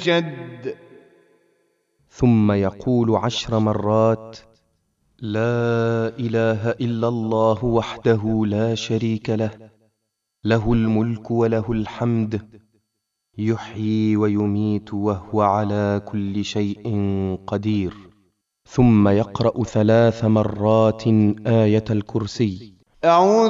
جد. ثم يقول 10 مرات: لا إله إلا الله وحده لا شريك له، له الملك وله الحمد، يحيي ويميت وهو على كل شيء قدير. ثم يقرأ 3 مرات آية الكرسي. أعوذ